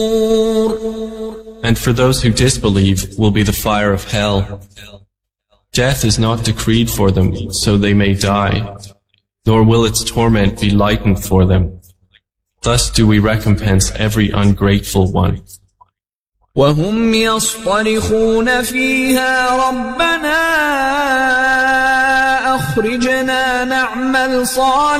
And for those who disbelieve will be the fire of hell. Death is not decreed for them, so they may die, nor will its torment be lightened for them. Thus do we recompense every ungrateful one. وهم يصطرخون فيها ربنا أخرجنا نعمل صالحا